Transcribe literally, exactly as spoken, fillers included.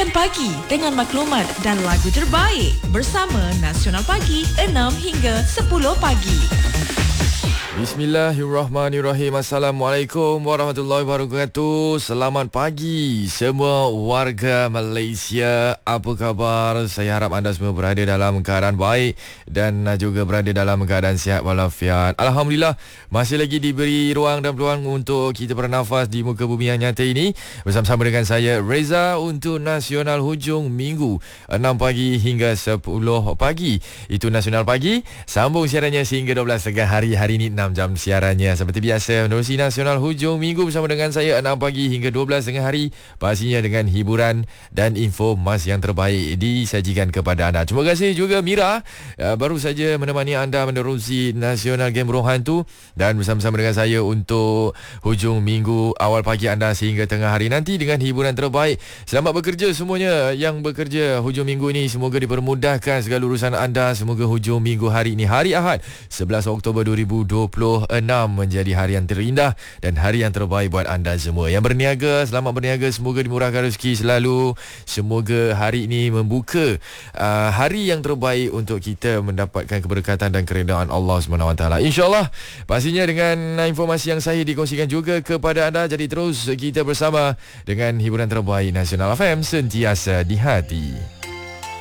Mulakan pagi dengan maklumat dan lagu terbaik bersama Nasional Pagi enam hingga sepuluh pagi. Bismillahirrahmanirrahim. Assalamualaikum warahmatullahi wabarakatuh. Selamat pagi semua warga Malaysia. Apa khabar? Saya harap anda semua berada dalam keadaan baik dan juga berada dalam keadaan sihat walafiat. Alhamdulillah, masih lagi diberi ruang dan peluang untuk kita bernafas di muka bumi yang nyata ini. Bersama-sama dengan saya Reza untuk Nasional Hujung Minggu enam pagi hingga sepuluh pagi. Itu Nasional Pagi. Sambung siarannya sehingga dua belas tengah hari. Hari ini enam jam siarannya seperti biasa menerusi Nasional Hujung Minggu bersama dengan saya enam pagi hingga dua belas tengah hari, pastinya dengan hiburan dan informasi yang terbaik disajikan kepada anda. Terima kasih juga Mira uh, baru saja menemani anda menerusi Nasional Game Rohan tu, dan bersama-sama dengan saya untuk Hujung Minggu awal pagi anda sehingga tengah hari nanti dengan hiburan terbaik. Selamat bekerja semuanya yang bekerja hujung minggu ini, semoga dipermudahkan segala urusan anda. Semoga hujung minggu hari ini, hari Ahad sebelas Oktober dua ribu dua puluh enam, menjadi hari yang terindah dan hari yang terbaik buat anda semua. Yang berniaga, selamat berniaga, semoga dimurahkan rezeki selalu. Semoga hari ini membuka uh, hari yang terbaik untuk kita mendapatkan keberkatan dan keredaan Allah subhanahu wa taala. InsyaAllah, pastinya dengan informasi yang sahih dikongsikan juga kepada anda. Jadi terus kita bersama dengan hiburan terbaik Nasional F M, sentiasa di hati.